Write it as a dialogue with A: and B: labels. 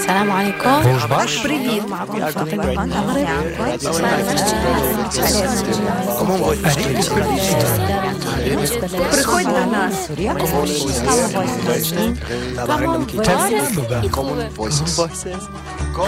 A: السلام عليكم.
B: Bonjour.
C: Привіт. Приходь до нас.
B: Tell me about